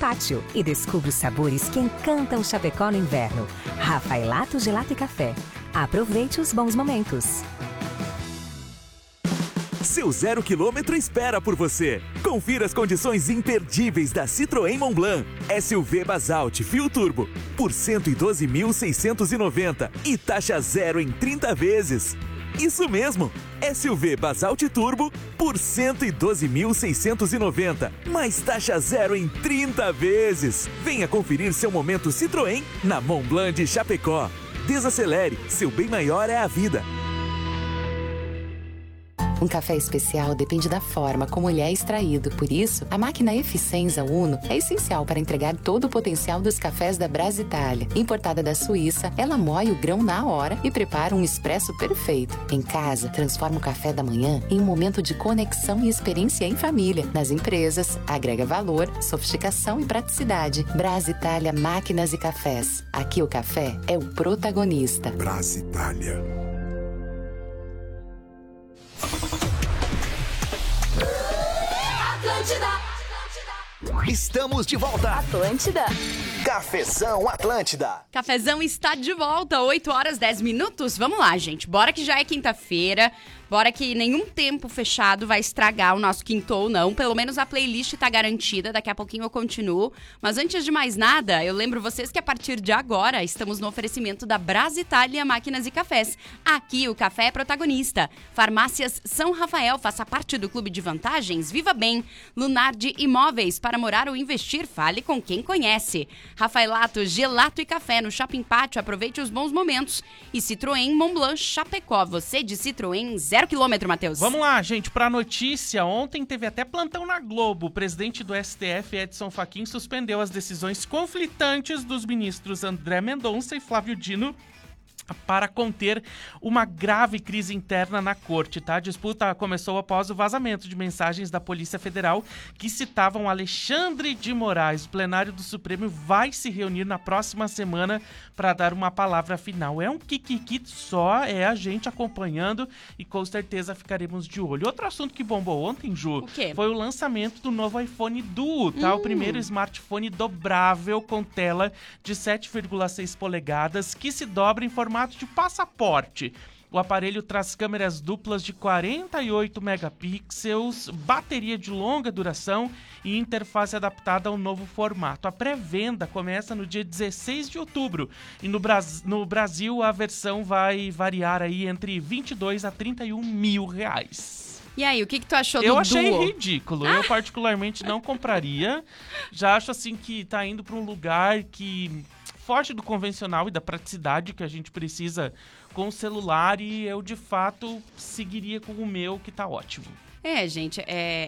Pátio e descubra os sabores que encantam Chapecó no inverno. Rafaelato Gelato e Café. Aproveite os bons momentos. Seu 0 km espera por você. Confira as condições imperdíveis da Citroën Montblanc. SUV Basalt Fio Turbo por 112.690 e taxa zero em 30 vezes. Isso mesmo, SUV Basalt Turbo por 112.690, mais taxa zero em 30 vezes. Venha conferir seu momento Citroën na Montblanc de Chapecó. Desacelere, seu bem maior é a vida. Um café especial depende da forma como ele é extraído. Por isso, a máquina Eficienza Uno é essencial para entregar todo o potencial dos cafés da Brasitalia. Importada da Suíça, ela moe o grão na hora e prepara um expresso perfeito. Em casa, transforma o café da manhã em um momento de conexão e experiência em família. Nas empresas, agrega valor, sofisticação e praticidade. Brasitalia Máquinas e Cafés. Aqui o café é o protagonista. Brasitalia. Estamos de volta. Atlântida. Cafezão Atlântida. Cafezão está de volta, 8h10. Vamos lá, gente. Bora que já é quinta-feira. Bora que nenhum tempo fechado vai estragar o nosso quintou, não. Pelo menos a playlist tá garantida, daqui a pouquinho eu continuo. Mas antes de mais nada, eu lembro vocês que a partir de agora estamos no oferecimento da Brasitalia Máquinas e Cafés. Aqui o café é protagonista. Farmácias São Rafael, faça parte do clube de vantagens. Viva Bem. Lunardi Imóveis, para morar ou investir, fale com quem conhece. Rafaelato Gelato e Café no Shopping Pátio, aproveite os bons momentos. E Citroën Montblanc Chapecó, você de Citroën 0 km, Matheus. Vamos lá, gente, pra notícia. Ontem teve até plantão na Globo. O presidente do STF, Edson Fachin, suspendeu as decisões conflitantes dos ministros André Mendonça e Flávio Dino para conter uma grave crise interna na corte, tá? A disputa começou após o vazamento de mensagens da Polícia Federal que citavam Alexandre de Moraes. O plenário do Supremo vai se reunir na próxima semana para dar uma palavra final. É um kikiki só, é a gente acompanhando e com certeza ficaremos de olho. Outro assunto que bombou ontem, Ju, o quê? Foi o lançamento do novo iPhone Duo, tá? O primeiro smartphone dobrável com tela de 7,6 polegadas que se dobra em formato de passaporte. O aparelho traz câmeras duplas de 48 megapixels, bateria de longa duração e interface adaptada ao novo formato. A pré-venda começa no dia 16 de outubro e no Brasil a versão vai variar aí entre 22 a 31 mil reais. E aí, o que tu achou do Duo? Duo? Eu achei ridículo. Eu particularmente não compraria. Já acho assim que tá indo para um lugar que foge do convencional e da praticidade que a gente precisa com o celular, e eu de fato seguiria com o meu, que tá ótimo. É, gente,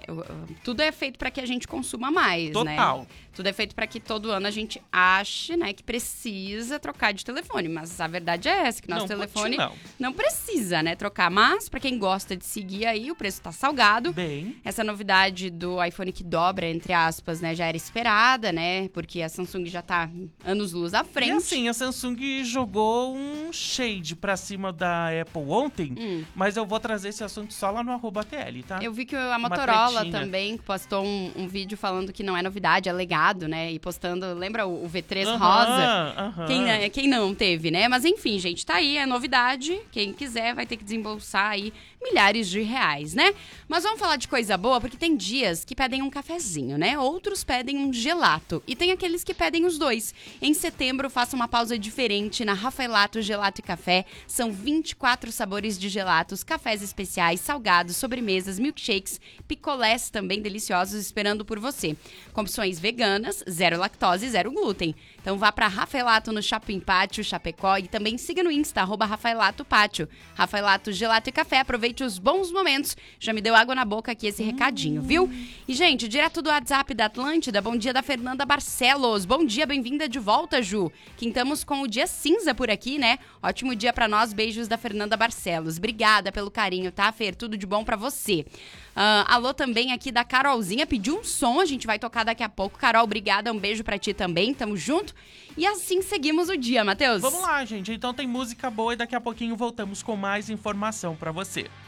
tudo é feito para que a gente consuma mais, né? Total. Tudo é feito para que todo ano a gente ache, né, que precisa trocar de telefone. Mas a verdade é essa, que nosso telefone não precisa, né, trocar. Mas, para quem gosta de seguir aí, o preço tá salgado. Bem. Essa novidade do iPhone que dobra, entre aspas, né, já era esperada, né? Porque a Samsung já tá anos-luz à frente. E assim, a Samsung jogou um shade pra cima da Apple ontem, mas eu vou trazer esse assunto só lá no @TL, tá? Eu vi que a Motorola também postou um vídeo falando que não é novidade, é legado, né? E postando, lembra o V3 rosa? Quem não teve, né? Mas enfim, gente, tá aí, é novidade. Quem quiser vai ter que desembolsar aí milhares de reais, né? Mas vamos falar de coisa boa, porque tem dias que pedem um cafezinho, né? Outros pedem um gelato. E tem aqueles que pedem os dois. Em setembro, faça uma pausa diferente na Rafaelato Gelato e Café. São 24 sabores de gelatos, cafés especiais, salgados, sobremesas, milkshakes, picolés também deliciosos esperando por você. Com opções veganas, zero lactose e zero glúten. Então vá para Rafaelato no Shopping Pátio, Chapecó, e também siga no Insta, @Rafaelato Pátio. Rafaelato Gelato e Café, aproveite os bons momentos. Já me deu água na boca aqui esse recadinho, viu? E, gente, direto do WhatsApp da Atlântida, bom dia da Fernanda Barcelos. Bom dia, bem-vinda de volta, Ju. Quintamos com o dia cinza por aqui, né? Ótimo dia pra nós, beijos da Fernanda Barcelos. Obrigada pelo carinho, tá, Fer? Tudo de bom pra você. Alô também aqui da Carolzinha, pediu um som, a gente vai tocar daqui a pouco. Carol, obrigada, um beijo pra ti também, tamo junto. E assim seguimos o dia, Matheus. Vamos lá, gente, então tem música boa e daqui a pouquinho voltamos com mais informação pra você.